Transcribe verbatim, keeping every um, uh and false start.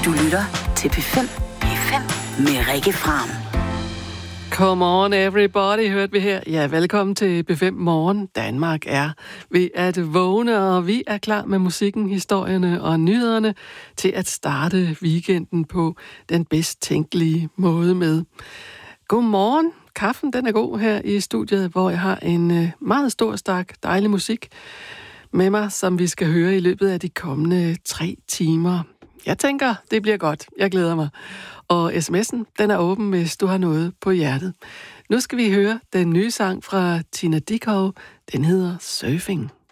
Du lytter til P fem. P fem med Rikke Fram. Come on everybody, hørte vi her. Ja, velkommen til P fem Morgen. Danmark er ved at vågne, og vi er klar med musikken, historierne og nyhederne til at starte weekenden på den bedst tænkelige måde med. Godmorgen. Kaffen, den er god her i studiet, hvor jeg har en meget stor stak dejlig musik med mig, som vi skal høre i løbet af de kommende tre timer. Jeg tænker, det bliver godt. Jeg glæder mig. Og sms'en, den er åben, hvis du har noget på hjertet. Nu skal vi høre den nye sang fra Tina Dickow. Den hedder Surfing.